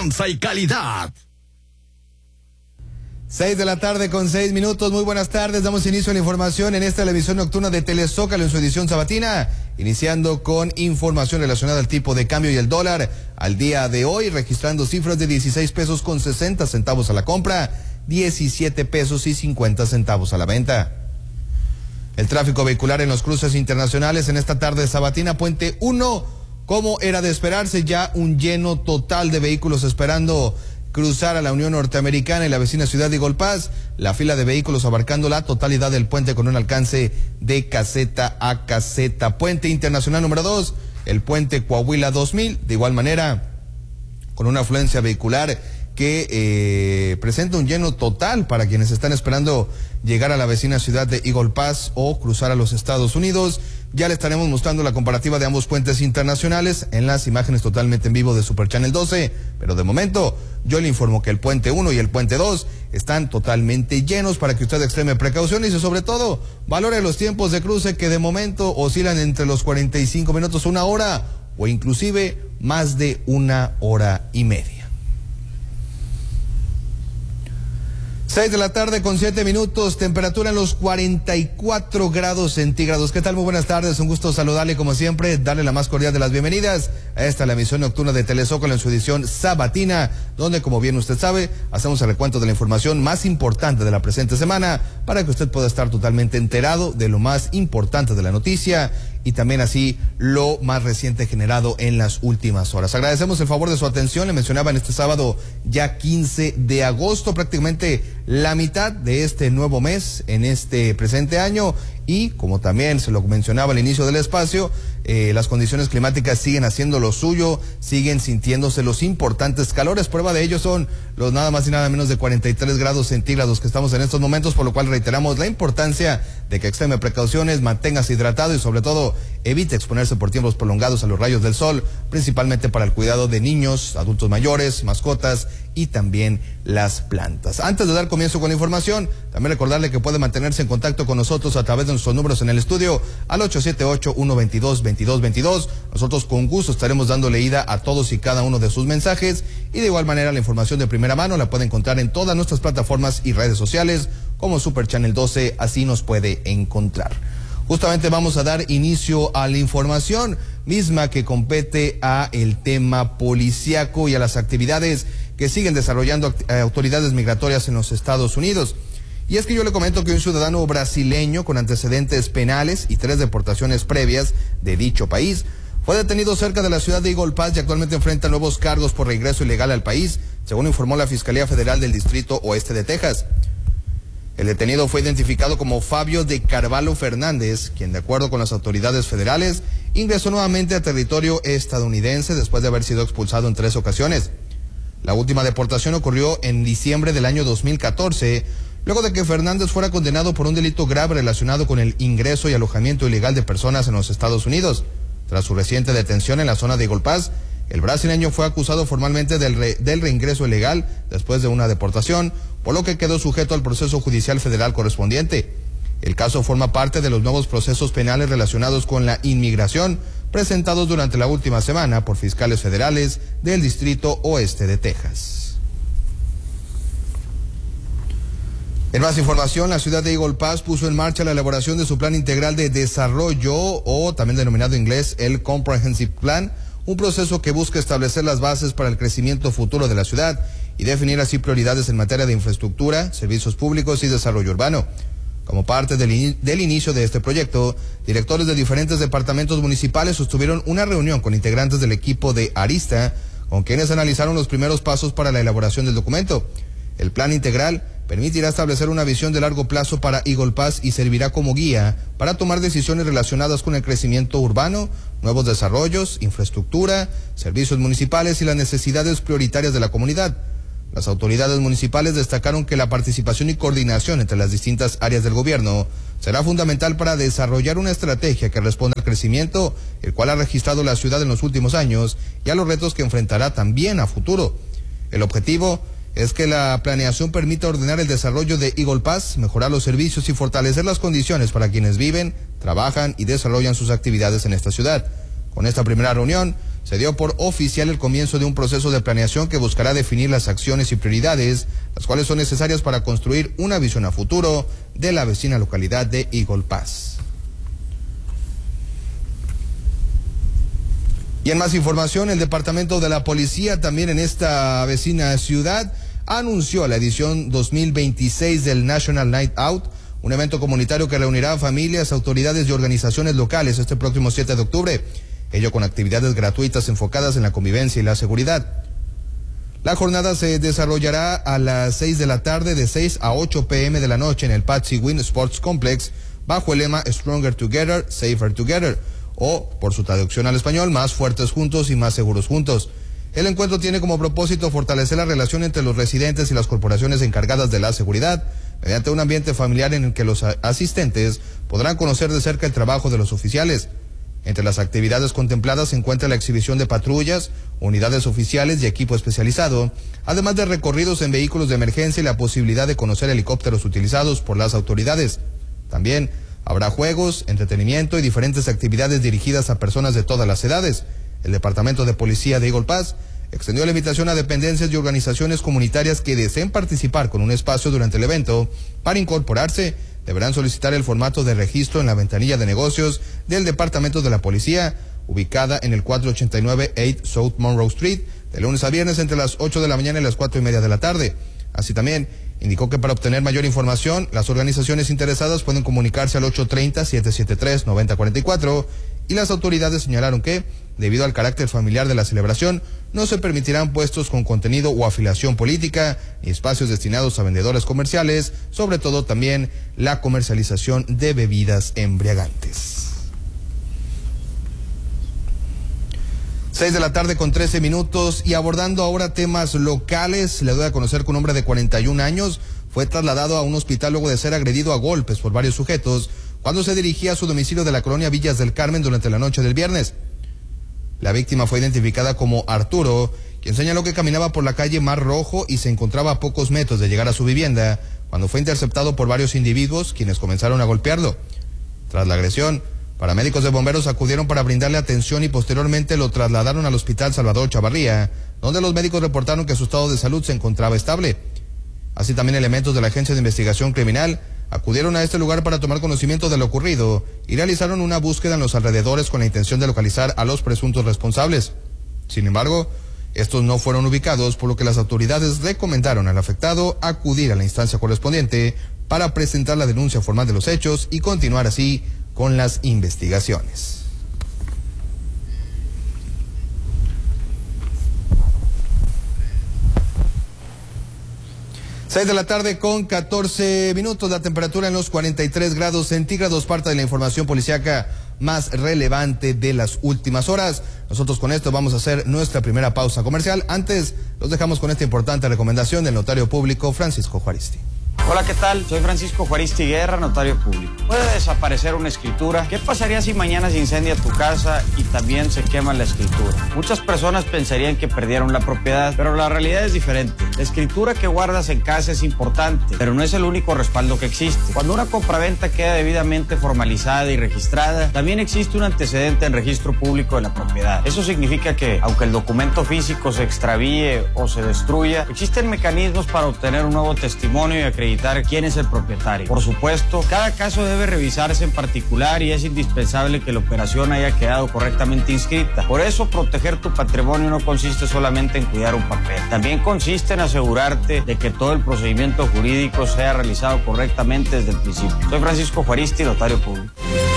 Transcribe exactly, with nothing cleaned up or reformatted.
confianza y calidad. Seis de la tarde con seis minutos, muy buenas tardes, damos inicio a la información en esta emisión nocturna de Telezócalo en su edición sabatina, iniciando con información relacionada al tipo de cambio y el dólar, al día de hoy registrando cifras de dieciséis pesos con sesenta centavos a la compra, diecisiete pesos y cincuenta centavos a la venta. El tráfico vehicular en los cruces internacionales en esta tarde sabatina, Puente uno, como era de esperarse, ya un lleno total de vehículos esperando cruzar a la Unión Norteamericana y la vecina ciudad de Eagle Pass, la fila de vehículos abarcando la totalidad del puente con un alcance de caseta a caseta. Puente Internacional número dos, el puente Coahuila dos mil, de igual manera, con una afluencia vehicular que eh, presenta un lleno total para quienes están esperando llegar a la vecina ciudad de Eagle Pass o cruzar a los Estados Unidos. Ya le estaremos mostrando la comparativa de ambos puentes internacionales en las imágenes totalmente en vivo de Super Channel doce, pero de momento yo le informo que el puente uno y el puente dos están totalmente llenos para que usted extreme precauciones y sobre todo valore los tiempos de cruce que de momento oscilan entre los cuarenta y cinco minutos, una hora o inclusive más de una hora y media. Seis de la tarde con siete minutos, temperatura en los cuarenta y cuatro grados centígrados. ¿Qué tal? Muy buenas tardes, un gusto saludarle como siempre, darle la más cordial de las bienvenidas a esta la emisión nocturna de Telezócalo en su edición sabatina, donde como bien usted sabe, hacemos el recuento de la información más importante de la presente semana para que usted pueda estar totalmente enterado de lo más importante de la noticia y también así lo más reciente generado en las últimas horas. Agradecemos el favor de su atención, le mencionaba en este sábado ya quince de agosto, prácticamente la mitad de este nuevo mes en este presente año y como también se lo mencionaba al inicio del espacio, eh, las condiciones climáticas siguen haciendo lo suyo, siguen sintiéndose los importantes calores. Prueba de ello son los nada más y nada menos de cuarenta y tres grados centígrados que estamos en estos momentos, por lo cual reiteramos la importancia de que extreme precauciones, manténgase hidratado y sobre todo evite exponerse por tiempos prolongados a los rayos del sol, principalmente para el cuidado de niños, adultos mayores, mascotas y también las plantas. Antes de dar comienzo con la información, también recordarle que puede mantenerse en contacto con nosotros a través de nuestros números en el estudio al ocho siete ocho, uno dos dos, dos dos dos dos. Nosotros con gusto estaremos dando leída a todos y cada uno de sus mensajes y de igual manera la información de primera mano la puede encontrar en todas nuestras plataformas y redes sociales como Super Channel doce, así nos puede encontrar. Justamente vamos a dar inicio a la información misma que compete a el tema policiaco y a las actividades que siguen desarrollando autoridades migratorias en los Estados Unidos. Y es que yo le comento que un ciudadano brasileño con antecedentes penales y tres deportaciones previas de dicho país fue detenido cerca de la ciudad de Eagle Pass y actualmente enfrenta nuevos cargos por reingreso ilegal al país, según informó la Fiscalía Federal del Distrito Oeste de Texas. El detenido fue identificado como Fabio de Carvalho Fernández, quien de acuerdo con las autoridades federales ingresó nuevamente a territorio estadounidense después de haber sido expulsado en tres ocasiones. La última deportación ocurrió en diciembre del año dos mil catorce, luego de que Fernández fuera condenado por un delito grave relacionado con el ingreso y alojamiento ilegal de personas en los Estados Unidos. Tras su reciente detención en la zona de Eagle Pass, el brasileño fue acusado formalmente del, re, del reingreso ilegal después de una deportación, por lo que quedó sujeto al proceso judicial federal correspondiente. El caso forma parte de los nuevos procesos penales relacionados con la inmigración presentados durante la última semana por fiscales federales del Distrito Oeste de Texas. En más información, la ciudad de Eagle Pass puso en marcha la elaboración de su plan integral de desarrollo, o también denominado en inglés el Comprehensive Plan, un proceso que busca establecer las bases para el crecimiento futuro de la ciudad y definir así prioridades en materia de infraestructura, servicios públicos y desarrollo urbano. Como parte del, in del inicio de este proyecto, directores de diferentes departamentos municipales sostuvieron una reunión con integrantes del equipo de Arista, con quienes analizaron los primeros pasos para la elaboración del documento. El plan integral permitirá establecer una visión de largo plazo para Eagle Pass y servirá como guía para tomar decisiones relacionadas con el crecimiento urbano, nuevos desarrollos, infraestructura, servicios municipales y las necesidades prioritarias de la comunidad. Las autoridades municipales destacaron que la participación y coordinación entre las distintas áreas del gobierno será fundamental para desarrollar una estrategia que responda al crecimiento, el cual ha registrado la ciudad en los últimos años, y a los retos que enfrentará también a futuro. El objetivo es que la planeación permita ordenar el desarrollo de Eagle Pass, mejorar los servicios y fortalecer las condiciones para quienes viven, trabajan y desarrollan sus actividades en esta ciudad. Con esta primera reunión, se dio por oficial el comienzo de un proceso de planeación que buscará definir las acciones y prioridades, las cuales son necesarias para construir una visión a futuro de la vecina localidad de Eagle Pass. Y en más información, el Departamento de la Policía, también en esta vecina ciudad, anunció la edición dos mil veintiséis del National Night Out, un evento comunitario que reunirá a familias, autoridades y organizaciones locales este próximo siete de octubre, ello con actividades gratuitas enfocadas en la convivencia y la seguridad. La jornada se desarrollará a las seis de la tarde, de seis a ocho p m de la noche en el Patsy Wynn Sports Complex, bajo el lema Stronger Together, Safer Together, o, por su traducción al español, más fuertes juntos y más seguros juntos. El encuentro tiene como propósito fortalecer la relación entre los residentes y las corporaciones encargadas de la seguridad, mediante un ambiente familiar en el que los asistentes podrán conocer de cerca el trabajo de los oficiales. Entre las actividades contempladas se encuentra la exhibición de patrullas, unidades oficiales y equipo especializado, además de recorridos en vehículos de emergencia y la posibilidad de conocer helicópteros utilizados por las autoridades. También habrá juegos, entretenimiento y diferentes actividades dirigidas a personas de todas las edades. El Departamento de Policía de Eagle Pass extendió la invitación a dependencias y organizaciones comunitarias que deseen participar con un espacio durante el evento. Para incorporarse, deberán solicitar el formato de registro en la ventanilla de negocios del Departamento de la Policía, ubicada en el cuatrocientos ochenta y nueve ocho South Monroe Street, de lunes a viernes entre las ocho de la mañana y las cuatro y media de la tarde. Así también indicó que para obtener mayor información, las organizaciones interesadas pueden comunicarse al ocho tres cero, siete siete tres, nueve cero cuatro cuatro, y las autoridades señalaron que, debido al carácter familiar de la celebración, no se permitirán puestos con contenido o afiliación política, ni espacios destinados a vendedores comerciales, sobre todo también la comercialización de bebidas embriagantes. Seis de la tarde con trece minutos, y abordando ahora temas locales, le doy a conocer que un hombre de cuarenta y un años fue trasladado a un hospital luego de ser agredido a golpes por varios sujetos cuando se dirigía a su domicilio de la colonia Villas del Carmen durante la noche del viernes. La víctima fue identificada como Arturo, quien señaló que caminaba por la calle Mar Rojo y se encontraba a pocos metros de llegar a su vivienda cuando fue interceptado por varios individuos, quienes comenzaron a golpearlo. Tras la agresión, paramédicos de bomberos acudieron para brindarle atención y posteriormente lo trasladaron al Hospital Salvador Chavarría, donde los médicos reportaron que su estado de salud se encontraba estable. Así también elementos de la Agencia de Investigación Criminal acudieron a este lugar para tomar conocimiento de lo ocurrido y realizaron una búsqueda en los alrededores con la intención de localizar a los presuntos responsables. Sin embargo, estos no fueron ubicados, por lo que las autoridades recomendaron al afectado acudir a la instancia correspondiente para presentar la denuncia formal de los hechos y continuar así con las investigaciones. Seis de la tarde con catorce minutos, la temperatura en los cuarenta y tres grados centígrados, parte de la información policíaca más relevante de las últimas horas. Nosotros con esto vamos a hacer nuestra primera pausa comercial. Antes, los dejamos con esta importante recomendación del notario público Francisco Juaristi. Hola, ¿qué tal? Soy Francisco Juaristi Guerra, notario público. ¿Puede desaparecer una escritura? ¿Qué pasaría si mañana se incendia tu casa y también se quema la escritura? Muchas personas pensarían que perdieron la propiedad, pero la realidad es diferente. La escritura que guardas en casa es importante, pero no es el único respaldo que existe. Cuando una compraventa queda debidamente formalizada y registrada, también existe un antecedente en registro público de la propiedad. Eso significa que, aunque el documento físico se extravíe o se destruya, existen mecanismos para obtener un nuevo testimonio y acreditar quién es el propietario. Por supuesto, cada caso debe revisarse en particular y es indispensable que la operación haya quedado correctamente inscrita. Por eso, proteger tu patrimonio no consiste solamente en cuidar un papel. También consiste en asegurarte de que todo el procedimiento jurídico sea realizado correctamente desde el principio. Soy Francisco Juaristi, notario público.